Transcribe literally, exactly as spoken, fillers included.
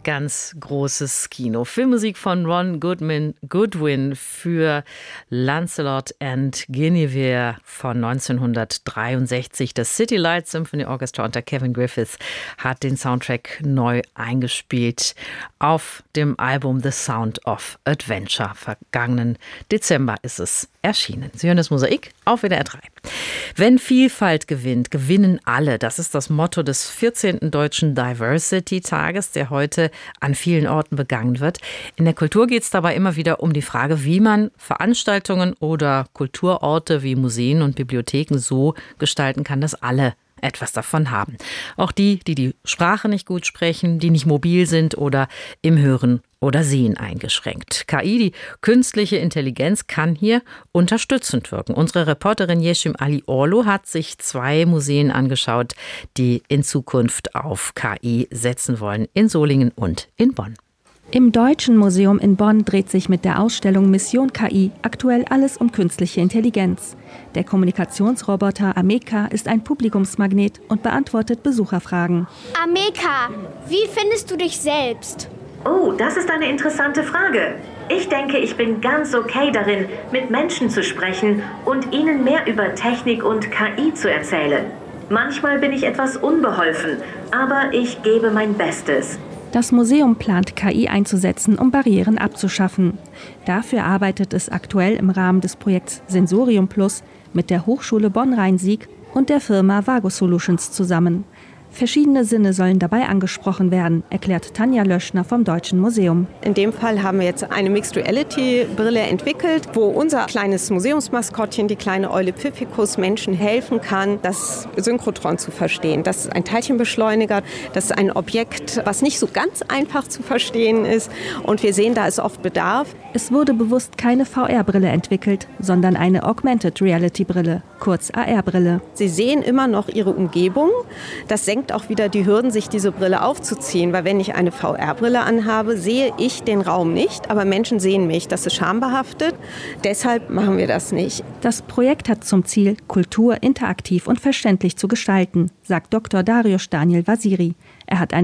ganz großes Kino. Filmmusik von Ron Goodman, Goodwin für Lancelot and Guinevere von neunzehnhundertdreiundsechzig. Das City Lights Symphony Orchestra unter Kevin Griffiths hat den Soundtrack neu eingespielt auf dem Album The Sound of Adventure. Vergangenen Dezember ist es erschienen. Sie hören das Mosaik auf W D R drei. Wenn Vielfalt gewinnt, gewinnen alle. Das ist das Motto des vierzehnten Deutschen Diversity-Tages, der heute an vielen Orten begangen wird. In der Kultur geht es dabei immer wieder um die Frage, wie man Veranstaltungen oder Kulturorte wie Museen und Bibliotheken so gestalten kann, dass alle etwas davon haben. Auch die, die die Sprache nicht gut sprechen, die nicht mobil sind oder im Hören oder Sehen eingeschränkt. K I, die künstliche Intelligenz, kann hier unterstützend wirken. Unsere Reporterin Yeşim Ali Orlu hat sich zwei Museen angeschaut, die in Zukunft auf K I setzen wollen, in Solingen und in Bonn. Im Deutschen Museum in Bonn dreht sich mit der Ausstellung Mission K I aktuell alles um künstliche Intelligenz. Der Kommunikationsroboter Ameka ist ein Publikumsmagnet und beantwortet Besucherfragen. Ameka, wie findest du dich selbst? Oh, das ist eine interessante Frage. Ich denke, ich bin ganz okay darin, mit Menschen zu sprechen und ihnen mehr über Technik und K I zu erzählen. Manchmal bin ich etwas unbeholfen, aber ich gebe mein Bestes. Das Museum plant, K I einzusetzen, um Barrieren abzuschaffen. Dafür arbeitet es aktuell im Rahmen des Projekts Sensorium Plus mit der Hochschule Bonn-Rhein-Sieg und der Firma Vago Solutions zusammen. Verschiedene Sinne sollen dabei angesprochen werden, erklärt Tanja Löschner vom Deutschen Museum. In dem Fall haben wir jetzt eine Mixed Reality Brille entwickelt, wo unser kleines Museumsmaskottchen, die kleine Eule Pfiffikus, Menschen helfen kann, das Synchrotron zu verstehen. Das ist ein Teilchenbeschleuniger, das ist ein Objekt, was nicht so ganz einfach zu verstehen ist. Und wir sehen, da ist oft Bedarf. Es wurde bewusst keine V R-Brille entwickelt, sondern eine Augmented Reality Brille, kurz A R-Brille. Sie sehen immer noch ihre Umgebung. Das senkt auch wieder die Hürden, sich diese Brille aufzuziehen, weil wenn ich eine V R-Brille anhabe, sehe ich den Raum nicht, aber Menschen sehen mich. Das ist schambehaftet, deshalb machen wir das nicht. Das Projekt hat zum Ziel, Kultur interaktiv und verständlich zu gestalten, sagt Doktor Dariusz Daniel Waziri. Er hat eine